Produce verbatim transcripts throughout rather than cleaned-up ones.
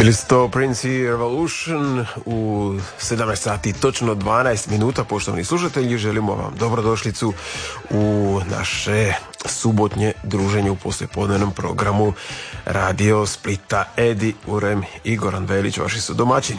Bili su to Prince i Revolution u sedamnaest sati točno dvanaest minuta. Poštovani slušatelji, želimo vam dobrodošlicu u naše subotnje druženje u poslijepodnevnom programu Radio Splita. Edi Urem i Goran Velić, vaši su domaćini.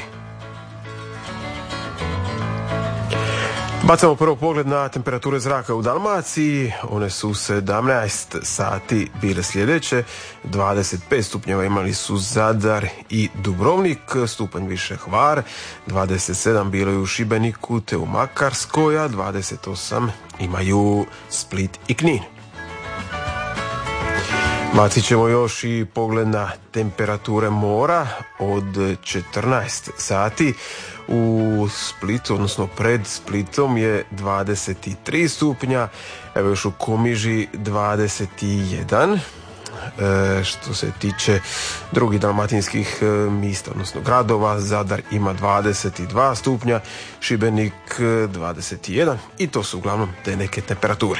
Bacamo prvo pogled na temperature zraka u Dalmaciji. One su sedamnaest sati bile sljedeće. dvadeset pet stupnjeva imali su Zadar i Dubrovnik, stupanj više Hvar. dvadeset sedam bilo je u Šibeniku te u Makarskoj, a dvadeset osam imaju Split i Knin. Bacit ćemo još i pogled na temperature mora od četrnaest sati. U Splitu, odnosno pred Splitom je dvadeset tri stupnja, evo još u Komiži dvadeset jedan. E, što se tiče drugih dalmatinskih e, mjesta, odnosno gradova, Zadar ima dvadeset dva stupnja, Šibenik dvadeset jedan i to su uglavnom te neke temperature.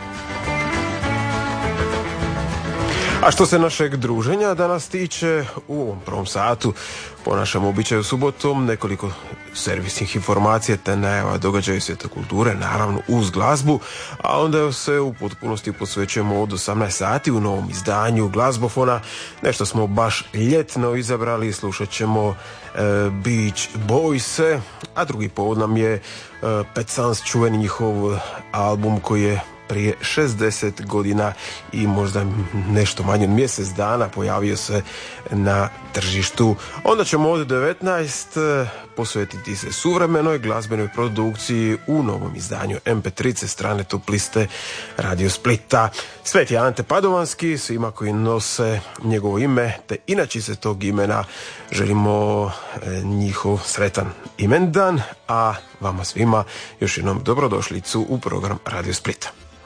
A što se našeg druženja danas tiče, u ovom prvom satu, po našem običaju subotom, nekoliko servisnih informacija te najava događaja svijeta kulture, naravno uz glazbu, a onda se u potpunosti posvećujemo od osamnaest sati u novom izdanju Glazbofona. Nešto smo baš ljetno izabrali, slušat ćemo e, Beach Boys, a drugi povod nam je e, Pet Sounds, čuveni njihov album koji je prije šezdeset godina i možda nešto manje od mjesec dana pojavio se na tržištu. Onda ćemo od devetnaest posvetiti se suvremenoj glazbenoj produkciji u novom izdanju em pe tri strane top liste Radio Splita. Sveti Ante Padovanski, svima koji nose njegovo ime te inače se tog imena želimo njihov sretan imendan, a vama svima još jednom dobrodošlicu u program Radio Splita.